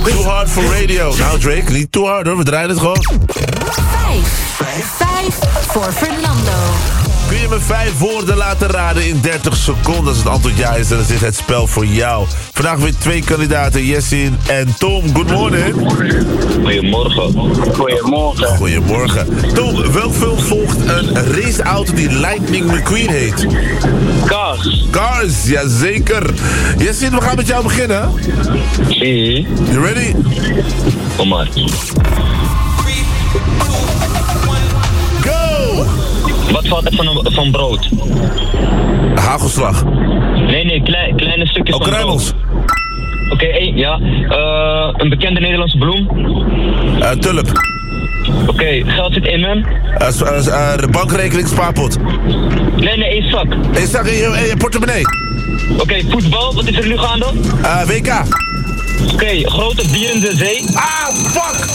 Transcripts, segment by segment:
Too hard for radio. Nou Drake, niet too hard hoor, we draaien het gewoon. 5 voor Fernando. Kun je me 5 woorden laten raden in 30 seconden? Als het antwoord ja is, dan is dit het spel voor jou. Vandaag weer 2 kandidaten, Jessin en Tom. Good morning. Goedemorgen. Goedemorgen. Tom, welk film volgt een raceauto die Lightning McQueen heet? Cars, jazeker. Jessin, we gaan met jou beginnen. Zie. You ready? Kom maar. Go! Wat valt er van brood? Hagelslag. Nee, kleine stukjes van Kruimels. brood. Oké, ja. Een bekende Nederlandse bloem. Tulp. Oké, geld zit in hem. De bankrekening, spaarpot. Nee, één zak. Een zak in je portemonnee. Oké, voetbal, wat is er nu gaande? WK. Oké, grote dieren in de zee. Ah, fuck!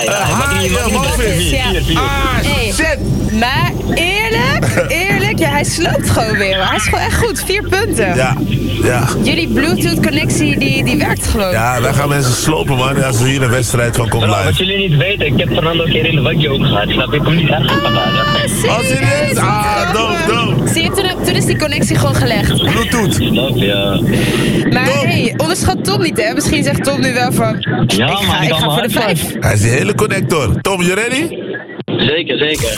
Shit. Maar eerlijk, ja, hij sloopt gewoon weer. Maar hij is gewoon echt goed, 4 punten. Ja. Jullie Bluetooth-connectie, die werkt gewoon. Ja, wij gaan mensen slopen, man. Als er hier een wedstrijd van komt Wat live. jullie niet weten, ik heb Fernando een keer in de waggie ook gehad. Snap je? Ik kom niet erg van Oh, serieus? Ah, dope. Zie je, toen is die connectie gewoon gelegd. Bluetooth. Snap je? Maar hey, onderschat Tom niet, hè? Misschien zegt Tom nu wel van... Ja, ik ga voor de 5. Hij is die hele connector. Tom, you ready? Zeker.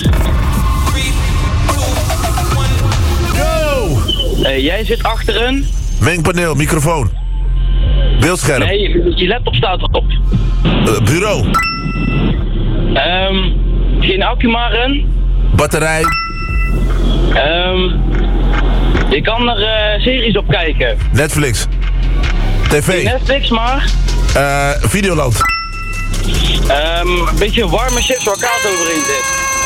Go! Jij zit achter een... Mengpaneel, microfoon. Beeldscherm. Nee, je laptop staat erop. Bureau. Geen accu, maar een... Batterij. Je kan er series op kijken. Netflix. TV. Netflix, maar... Videoland. Een beetje warme chips waar kaas overheen zit.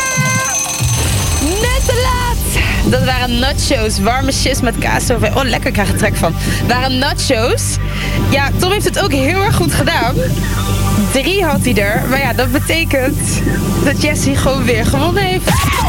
Net te laat! Dat waren nachos, warme chips met kaas over. Oh, lekker, ik krijg er trek van. Waren nachos. Ja, Tom heeft het ook heel erg goed gedaan. 3 had hij er. Maar ja, dat betekent dat Jessie gewoon weer gewonnen heeft.